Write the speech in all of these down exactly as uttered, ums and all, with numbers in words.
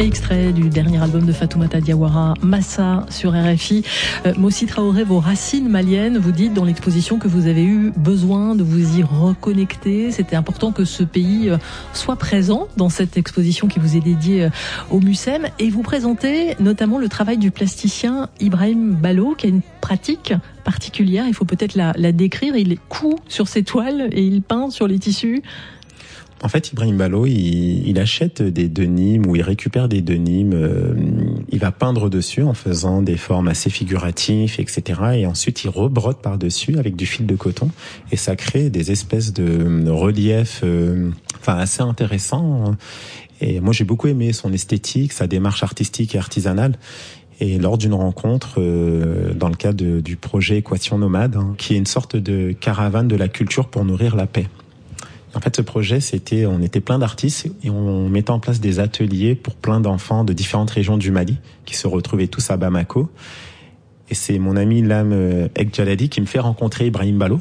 Extrait du dernier album de Fatoumata Diawara, Massa, sur R F I. Euh, Mossi Traoré, vos racines maliennes, vous dites dans l'exposition que vous avez eu besoin de vous y reconnecter. C'était important que ce pays soit présent dans cette exposition qui vous est dédiée au Mucem. Et vous présentez notamment le travail du plasticien Ibrahim Ballo, qui a une pratique particulière. Il faut peut-être la, la décrire. Il coud sur ses toiles et il peint sur les tissus. En fait, Ibrahim Ballo, il, il achète des denimes ou il récupère des denimes. Euh, il va peindre dessus en faisant des formes assez figuratives, et cetera. Et ensuite, il rebrotte par-dessus avec du fil de coton. Et ça crée des espèces de reliefs, euh, enfin assez intéressants. Et moi, j'ai beaucoup aimé son esthétique, sa démarche artistique et artisanale. Et lors d'une rencontre, euh, dans le cadre de, du projet Équation Nomade, hein, qui est une sorte de caravane de la culture pour nourrir la paix. En fait, ce projet, c'était, on était plein d'artistes et on mettait en place des ateliers pour plein d'enfants de différentes régions du Mali qui se retrouvaient tous à Bamako. Et c'est mon ami Lam Ek Jaladi qui me fait rencontrer Ibrahim Ballo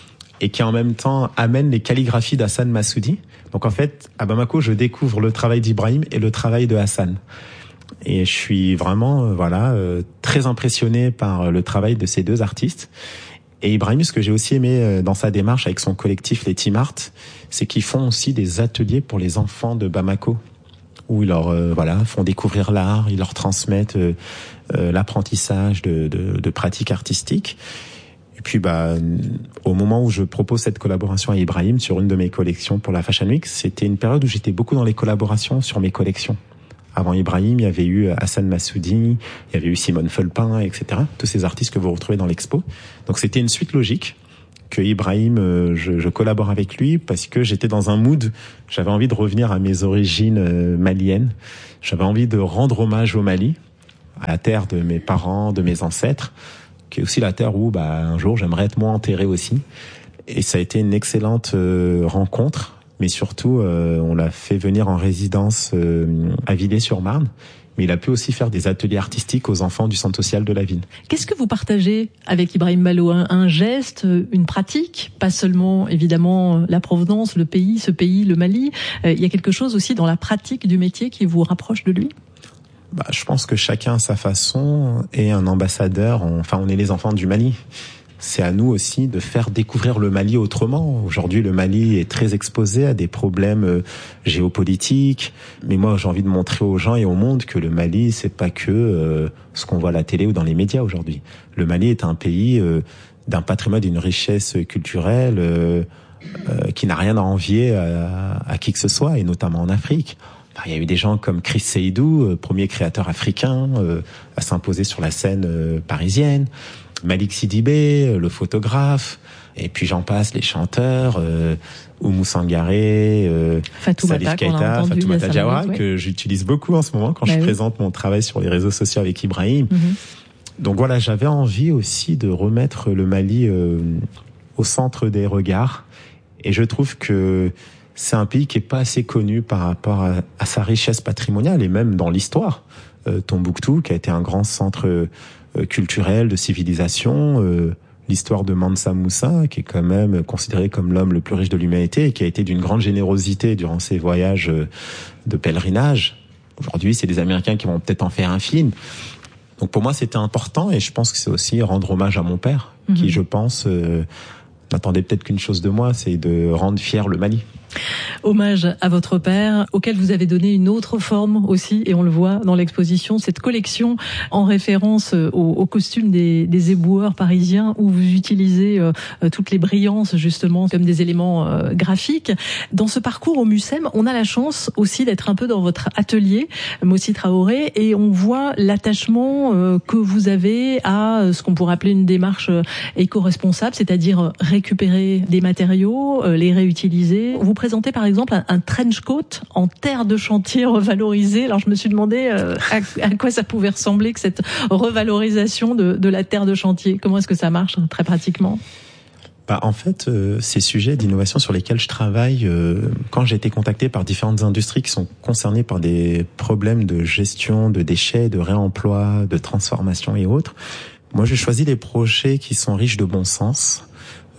et qui en même temps amène les calligraphies d'Hassan Massoudi. Donc en fait, à Bamako, je découvre le travail d'Ibrahim et le travail de Hassan. Et je suis vraiment, euh, voilà, euh, très impressionné par le travail de ces deux artistes. Et Ibrahim, ce que j'ai aussi aimé dans sa démarche avec son collectif Les Team Art, c'est qu'ils font aussi des ateliers pour les enfants de Bamako, où ils leur euh, voilà font découvrir l'art, ils leur transmettent euh, euh, l'apprentissage de, de, de pratiques artistiques. Et puis, bah, au moment où je propose cette collaboration à Ibrahim sur une de mes collections pour la Fashion Week, c'était une période où j'étais beaucoup dans les collaborations sur mes collections. Avant Ibrahim, il y avait eu Hassan Massoudi, il y avait eu Simone Felpin, et cetera. Tous ces artistes que vous retrouvez dans l'expo. Donc c'était une suite logique que Ibrahim, euh, je, je collabore avec lui parce que j'étais dans un mood, j'avais envie de revenir à mes origines euh, maliennes. J'avais envie de rendre hommage au Mali, à la terre de mes parents, de mes ancêtres, qui est aussi la terre où bah, un jour j'aimerais être moi enterré aussi. Et ça a été une excellente euh, rencontre. Mais surtout, euh, on l'a fait venir en résidence euh, à Villers-sur-Marne. Mais il a pu aussi faire des ateliers artistiques aux enfants du centre social de la ville. Qu'est-ce que vous partagez avec Ibrahim Ballo ? un, un geste, une pratique, pas seulement évidemment la provenance, le pays, ce pays, le Mali. Euh, il y a quelque chose aussi dans la pratique du métier qui vous rapproche de lui ? Bah, je pense que chacun à sa façon est un ambassadeur. On, enfin, on est les enfants du Mali. C'est à nous aussi de faire découvrir le Mali autrement. Aujourd'hui, le Mali est très exposé à des problèmes géopolitiques. Mais moi, j'ai envie de montrer aux gens et au monde que le Mali, c'est pas que euh, ce qu'on voit à la télé ou dans les médias aujourd'hui. Le Mali est un pays euh, d'un patrimoine, d'une richesse culturelle euh, euh, qui n'a rien à envier à, à qui que ce soit, et notamment en Afrique. Enfin, il y a eu des gens comme Chris Seydou, euh, premier créateur africain, euh, à s'imposer sur la scène euh, parisienne. Malik Sidibé, le photographe, et puis j'en passe, les chanteurs, euh, Oumou Sangaré, euh, Salif Keita, Fatoumata Diawara, ouais. que j'utilise beaucoup en ce moment quand bah je oui. présente mon travail sur les réseaux sociaux avec Ibrahim. Mm-hmm. Donc voilà, j'avais envie aussi de remettre le Mali euh, au centre des regards, et je trouve que c'est un pays qui est pas assez connu par rapport à, à sa richesse patrimoniale et même dans l'histoire. Euh, Tombouctou, qui a été un grand centre euh, culturel, de civilisation, euh, l'histoire de Mansa Moussa, qui est quand même considéré comme l'homme le plus riche de l'humanité et qui a été d'une grande générosité durant ses voyages euh, de pèlerinage. Aujourd'hui, c'est des Américains qui vont peut-être en faire un film. Donc pour moi, c'était important, et je pense que c'est aussi rendre hommage à mon père, mmh. qui, je pense, euh, n'attendait peut-être qu'une chose de moi, c'est de rendre fier le Mali. Hommage à votre père, auquel vous avez donné une autre forme aussi, et on le voit dans l'exposition, cette collection en référence au, au costume des, des éboueurs parisiens, où vous utilisez euh, toutes les brillances justement comme des éléments euh, graphiques. Dans ce parcours au Mucem, on a la chance aussi d'être un peu dans votre atelier, Mossi Traoré, et on voit l'attachement euh, que vous avez à ce qu'on pourrait appeler une démarche éco-responsable, c'est-à-dire récupérer des matériaux, euh, les réutiliser. Vous présentez par exemple un, un trench coat en terre de chantier revalorisé. Alors je me suis demandé euh, à, à quoi ça pouvait ressembler que cette revalorisation de, de la terre de chantier. Comment est-ce que ça marche très pratiquement ? Bah, en fait, euh, ces sujets d'innovation sur lesquels je travaille, euh, quand j'ai été contacté par différentes industries qui sont concernées par des problèmes de gestion de déchets, de réemploi, de transformation et autres, moi j'ai choisi des projets qui sont riches de bon sens,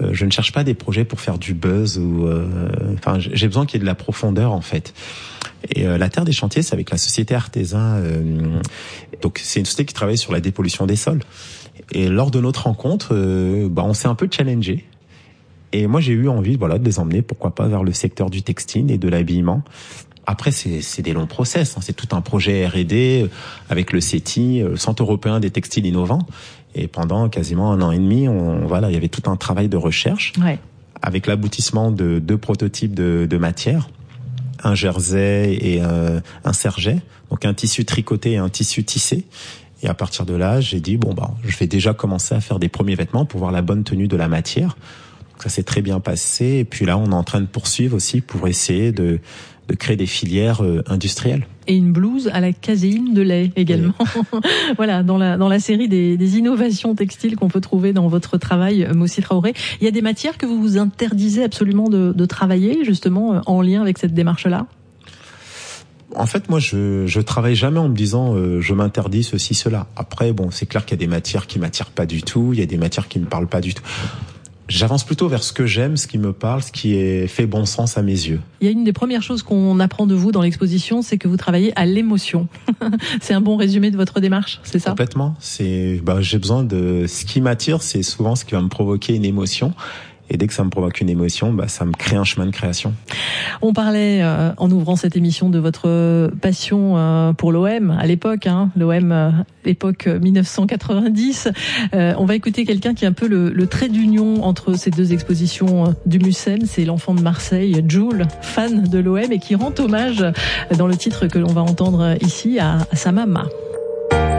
Euh, je ne cherche pas des projets pour faire du buzz ou. Euh, enfin, j'ai besoin qu'il y ait de la profondeur en fait. Et euh, la Terre des Chantiers, c'est avec la société Arteza. Euh, donc, c'est une société qui travaille sur la dépollution des sols. Et lors de notre rencontre, euh, bah, on s'est un peu challengé. Et moi, j'ai eu envie, voilà, de les emmener, pourquoi pas, vers le secteur du textile et de l'habillement. Après, c'est, c'est des longs process. Hein. C'est tout un projet R et D avec le C E T I, le Centre européen des textiles innovants. Et pendant quasiment un an et demi, on, voilà, il y avait tout un travail de recherche ouais. avec l'aboutissement de deux prototypes de, de matières, un jersey et un, un serget, donc un tissu tricoté et un tissu tissé. Et à partir de là, j'ai dit bon bah, je vais déjà commencer à faire des premiers vêtements pour voir la bonne tenue de la matière. Ça s'est très bien passé. Et puis là, on est en train de poursuivre aussi pour essayer de, de créer des filières euh, industrielles. Et une blouse à la caséine de lait également. Oui. Voilà, dans la dans la série des, des innovations textiles qu'on peut trouver dans votre travail, Moussi Traoré. Il y a des matières que vous vous interdisez absolument de, de travailler, justement, en lien avec cette démarche-là ? En fait, moi, je je travaille jamais en me disant euh, je m'interdis ceci, cela. Après, bon, c'est clair qu'il y a des matières qui m'attirent pas du tout, il y a des matières qui me parlent pas du tout. J'avance plutôt vers ce que j'aime, ce qui me parle, ce qui est fait bon sens à mes yeux. Il y a une des premières choses qu'on apprend de vous dans l'exposition, c'est que vous travaillez à l'émotion. C'est un bon résumé de votre démarche, c'est ça ? Complètement. C'est, bah, j'ai besoin de, ce qui m'attire, c'est souvent ce qui va me provoquer une émotion. Et dès que ça me provoque une émotion, bah, ça me crée un chemin de création. On parlait, euh, en ouvrant cette émission, de votre passion euh, pour l'O M à l'époque, hein, l'O M, euh, l'époque dix-neuf cent quatre-vingt-dix. Euh, on va écouter quelqu'un qui est un peu le, le trait d'union entre ces deux expositions euh, du Mucem. C'est l'enfant de Marseille, Jules, fan de l'O M, et qui rend hommage, dans le titre que l'on va entendre ici, à, à sa maman.